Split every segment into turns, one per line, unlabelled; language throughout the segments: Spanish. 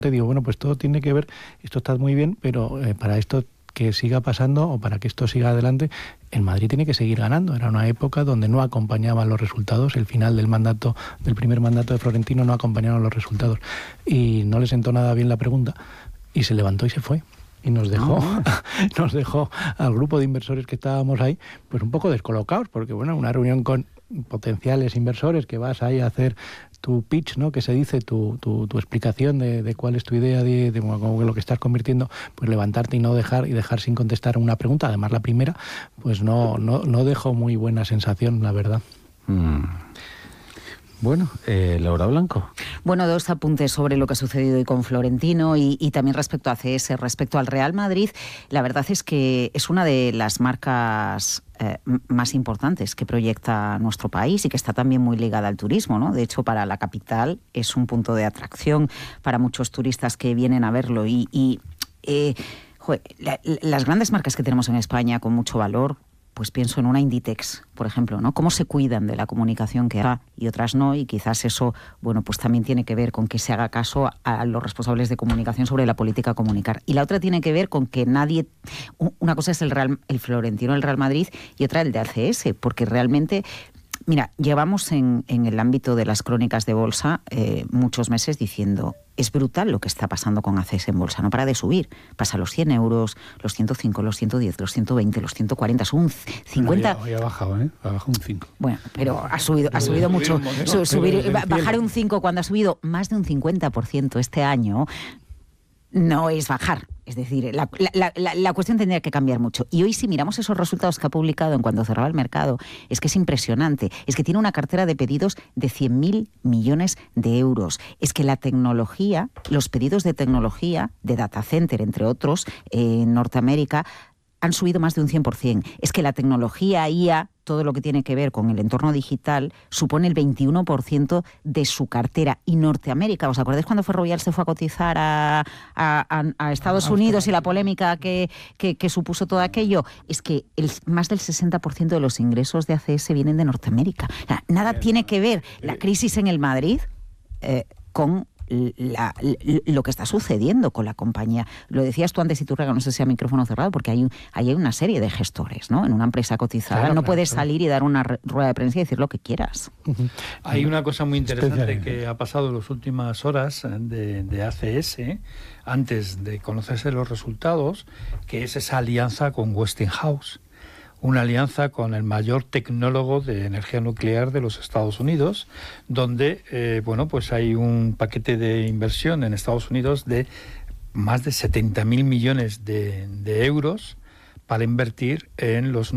te digo, bueno, pues todo tiene que ver, esto está muy bien, pero para esto que siga pasando o para que esto siga adelante, el Madrid tiene que seguir ganando. Era una época donde no acompañaban los resultados, el final del primer mandato de Florentino no acompañaron los resultados y no le sentó nada bien la pregunta y se levantó y se fue. Y nos dejó al grupo de inversores que estábamos ahí, pues un poco descolocados, porque bueno, una reunión con potenciales inversores que vas ahí a hacer tu pitch, ¿no? Que se dice, tu explicación de cuál es tu idea, de lo que estás convirtiendo, pues levantarte y dejar sin contestar una pregunta, además la primera, pues no dejó muy buena sensación, la verdad.
Bueno, Laura Blanco.
Bueno, dos apuntes sobre lo que ha sucedido hoy con Florentino y también respecto a ACS, respecto al Real Madrid. La verdad es que es una de las marcas más importantes que proyecta nuestro país y que está también muy ligada al turismo, ¿no? De hecho, para la capital es un punto de atracción para muchos turistas que vienen a verlo las grandes marcas que tenemos en España con mucho valor, pues pienso en una Inditex, por ejemplo, ¿no? Cómo se cuidan de la comunicación que da y otras no, y quizás eso, bueno, pues también tiene que ver con que se haga caso a los responsables de comunicación sobre la política a comunicar. Y la otra tiene que ver con que una cosa es el Florentino, el Real Madrid, y otra el de ACS, porque realmente, mira, llevamos en el ámbito de las crónicas de bolsa muchos meses diciendo, es brutal lo que está pasando con ACS en bolsa, no para de subir, pasa los 100 euros, los 105, los 110, los 120, los 140, es un 50...
Hoy ha bajado, ha bajado un 5.
Bueno, pero ha subido mucho. Bajar un 5 cuando ha subido más de un 50% este año no es bajar. Es decir, la cuestión tendría que cambiar mucho. Y hoy, si miramos esos resultados que ha publicado en cuanto cerraba el mercado, es que es impresionante. Es que tiene una cartera de pedidos de 100.000 millones de euros. Es que la tecnología, los pedidos de tecnología, de data center, entre otros, en Norteamérica, han subido más de un 100%. Es que la tecnología IA, todo lo que tiene que ver con el entorno digital, supone el 21% de su cartera. Y Norteamérica, ¿os acordáis cuando Ferrovial se fue a cotizar a Estados Unidos y la polémica que supuso todo aquello? Es que más del 60% de los ingresos de ACS vienen de Norteamérica. O sea, nada tiene que ver la crisis en el Madrid con lo que está sucediendo con la compañía. Lo decías tú antes, Iturrega, no sé si a micrófono cerrado, porque hay una serie de gestores, ¿no? En una empresa cotizada no puedes salir y dar una rueda de prensa y decir lo que quieras.
Hay una cosa muy interesante que ha pasado en las últimas horas de ACS, antes de conocerse los resultados, que es esa alianza con Westinghouse. Una alianza con el mayor tecnólogo de energía nuclear de los Estados Unidos, donde pues hay un paquete de inversión en Estados Unidos de más de 70.000 millones de euros para invertir en los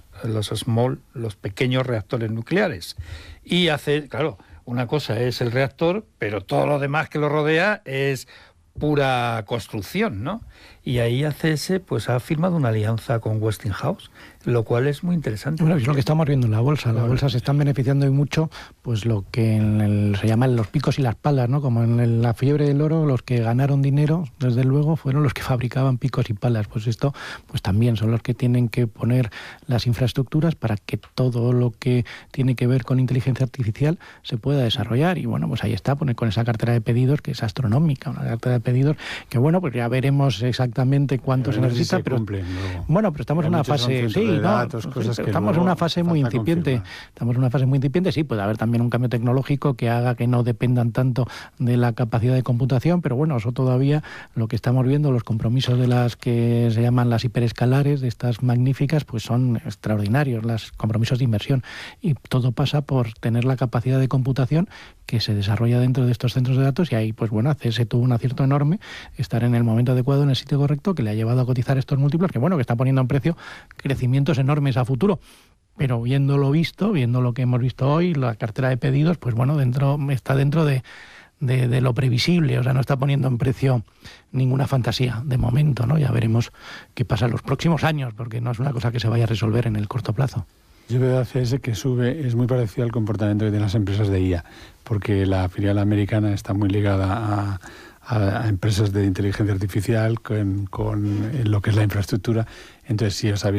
pequeños reactores nucleares. Y una cosa es el reactor, pero todo lo demás que lo rodea es pura construcción, ¿no? Y ahí ACS pues ha firmado una alianza con Westinghouse, lo cual es muy interesante.
Bueno, es lo que estamos viendo en la bolsa. La bolsa se están beneficiando hoy mucho, pues lo que se llaman los picos y las palas, ¿no? Como en la fiebre del oro, los que ganaron dinero, desde luego, fueron los que fabricaban picos y palas. Pues esto, pues también son los que tienen que poner las infraestructuras para que todo lo que tiene que ver con inteligencia artificial se pueda desarrollar. Y bueno, pues ahí está, con esa cartera de pedidos que es astronómica, una cartera de pedidos que bueno, pues ya veremos exactamente cuánto se necesita,
si
pero
cumplen,
bueno, pero estamos en una fase, estamos en una fase muy incipiente. Estamos en una fase muy incipiente, sí, puede haber también un cambio tecnológico que haga que no dependan tanto de la capacidad de computación, pero bueno, eso todavía lo que estamos viendo, los compromisos de las que se llaman las hiperescalares, de estas magníficas, pues son extraordinarios, los compromisos de inversión, y todo pasa por tener la capacidad de computación que se desarrolla dentro de estos centros de datos, y ahí pues bueno, ACS tuvo un acierto enorme, estar en el momento adecuado, en el sitio correcto, que le ha llevado a cotizar estos múltiplos, que bueno, que está poniendo en precio crecimientos enormes a futuro. Pero viendo lo que hemos visto hoy, la cartera de pedidos, pues bueno, está dentro de lo previsible, o sea, no está poniendo en precio ninguna fantasía de momento, ¿no? Ya veremos qué pasa en los próximos años, porque no es una cosa que se vaya a resolver en el corto plazo.
Yo veo a ACS que sube, es muy parecido al comportamiento que tienen las empresas de IA, porque la filial americana está muy ligada a empresas de inteligencia artificial con lo que es la infraestructura. Entonces, si os habéis